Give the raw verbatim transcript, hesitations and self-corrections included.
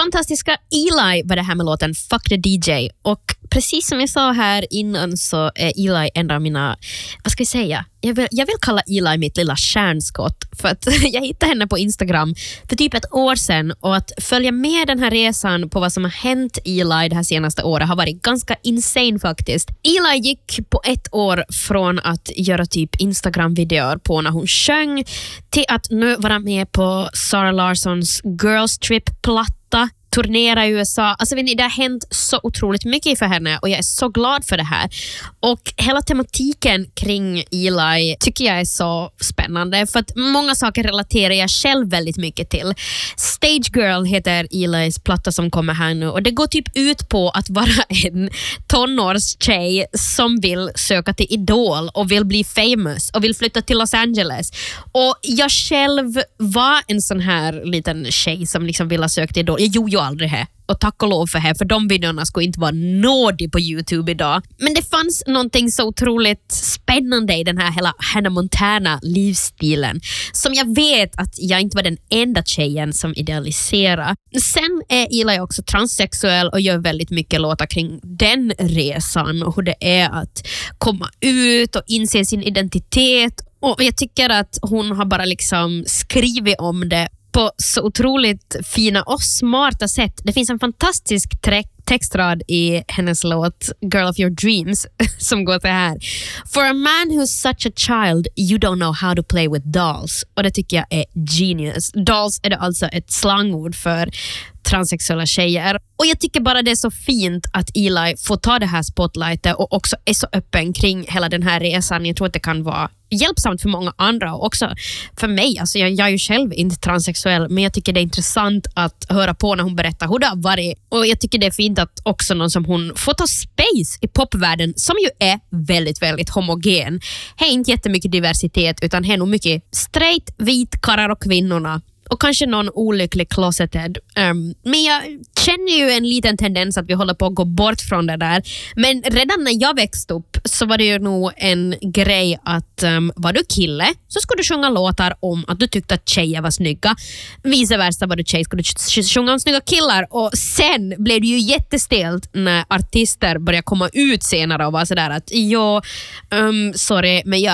fantastiska Eli var det här med låten Fuck the D J. Och precis som jag sa här innan så är Eli en av mina, vad ska jag säga, jag vill, jag vill kalla Eli mitt lilla stjärnskott, för att jag hittade henne på Instagram för typ ett år sedan, och att följa med den här resan på vad som har hänt Eli det här senaste året har varit ganska insane faktiskt. Eli gick på ett år från att göra typ Instagram-videor på när hon sjöng till att nu vara med på Zara Larssons Girls Trip-platta, turnera i U S A. Alltså vet ni, det har hänt så otroligt mycket för henne och jag är så glad för det här. Och hela tematiken kring Eli tycker jag är så spännande, för att många saker relaterar jag själv väldigt mycket till. Stage Girl heter Elis platta som kommer här nu, och det går typ ut på att vara en tonårstjej som vill söka till Idol och vill bli famous och vill flytta till Los Angeles. Och jag själv var en sån här liten tjej som liksom ville söka till Idol. Jag gjorde ju aldrig det. Och tack och lov för det, för de videorna skulle inte vara nådig på YouTube idag. Men det fanns någonting så otroligt spännande i den här hela Hannah Montana livsstilen, som jag vet att jag inte var den enda tjejen som idealiserar. Sen är Eli också transsexuell och gör väldigt mycket låtar kring den resan och hur det är att komma ut och inse sin identitet. Och jag tycker att hon har bara liksom skrivit om det på så otroligt fina och smarta sätt. Det finns en fantastisk tre- textrad i hennes låt Girl of Your Dreams som går så här: For a man who's such a child, you don't know how to play with dolls. Och det tycker jag är genius. Dolls är det alltså ett slangord för transsexuella tjejer. Och jag tycker bara det är så fint att Eli får ta det här spotlightet och också är så öppen kring hela den här resan. Jag tror att det kan vara hjälpsamt för många andra och också för mig. Alltså jag, jag är ju själv inte transsexuell, men jag tycker det är intressant att höra på när hon berättar hur det har varit. Och jag tycker det är fint att också någon som hon får ta space i popvärlden, som ju är väldigt, väldigt homogen. Det är inte jättemycket diversitet, utan det är nog mycket straight, vit, karrar och kvinnorna. Och kanske någon olycklig closeted. Um, men jag känner ju en liten tendens att vi håller på att gå bort från det där. Men redan när jag växte upp så var det ju nog en grej att um, var du kille så skulle du sjunga låtar om att du tyckte att tjejer var snygga. Vice versa, var du tjej skulle du sjunga om snygga killar. Och sen blev det ju jättestelt när artister började komma ut senare och var sådär att jo, um, sorry, men jag